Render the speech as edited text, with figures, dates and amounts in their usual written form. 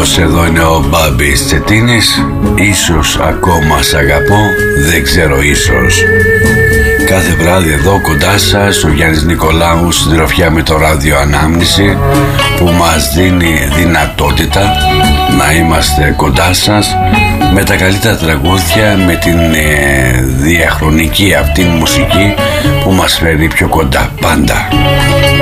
Καλώς, εδώ είναι ο Μπάμπης Τσετίνης. Ίσως ακόμα σ' αγαπώ, δεν ξέρω ίσως. Κάθε βράδυ εδώ κοντά σας ο Γιάννης Νικολάου, συντροφιά με το ράδιο Ανάμνηση, που μας δίνει δυνατότητα να είμαστε κοντά σας με τα καλύτερα τραγούδια, με την διαχρονική αυτή μουσική που μας φέρνει πιο κοντά πάντα.